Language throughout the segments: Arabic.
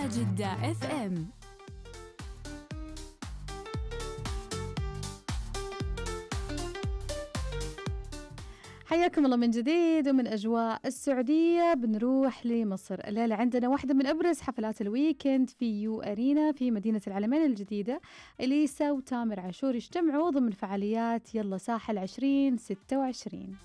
على جدة اف ام. حياكم الله من جديد، ومن أجواء السعودية بنروح لمصر. الليلة عندنا واحدة من أبرز حفلات الويكند في يو أرينا في مدينة العلمين الجديدة. إليسا وتامر عاشور يجتمعوا ضمن فعاليات يلا ساحل 2026.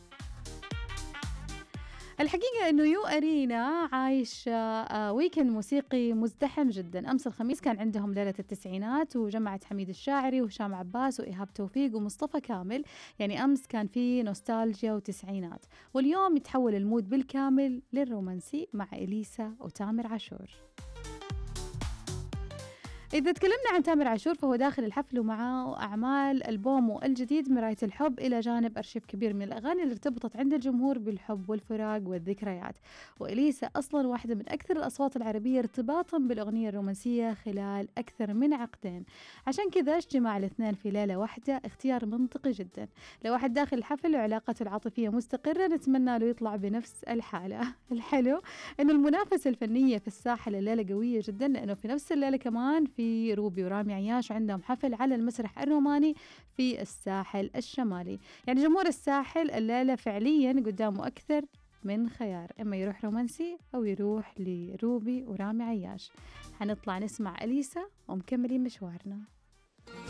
الحقيقة أنه يو أرينا عايش ويكند موسيقي مزدحم جدا. أمس الخميس كان عندهم ليلة التسعينات، وجمعت حميد الشاعري وهشام عباس وإيهاب توفيق ومصطفى كامل. يعني أمس كان في نوستالجيا وتسعينات، واليوم يتحول المود بالكامل للرومانسي مع إليسا وتامر عاشور. إذا تكلمنا عن تامر عاشور فهو داخل الحفل ومعه أعمال ألبومه الجديد مراية الحب، إلى جانب أرشيف كبير من الأغاني اللي ارتبطت عند الجمهور بالحب والفراق والذكريات. وإليسا أصلا واحدة من أكثر الأصوات العربية ارتباطا بالأغنية الرومانسية خلال أكثر من عقدين، عشان كذا اجتماع الاثنين في ليلة واحدة اختيار منطقي جدا. لو واحد داخل الحفل وعلاقته العاطفية مستقرة نتمنى له يطلع بنفس الحالة. الحلو إنه المنافسة الفنية في الساحل الليلة قوية جدا، لأنه في نفس الليلة كمان في روبي ورامي عياش عندهم حفل على المسرح الروماني في الساحل الشمالي. يعني جمهور الساحل الليلة فعليا قدامه أكثر من خيار، إما يروح رومانسي أو يروح لروبي ورامي عياش. حنطلع نسمع أليسا ومكملين مشوارنا.